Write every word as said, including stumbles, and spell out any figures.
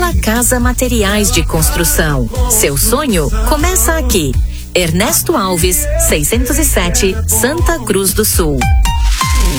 Nova Casa Materiais de Construção. Seu sonho começa aqui. Ernesto Alves, seiscentos e sete, Santa Cruz do Sul.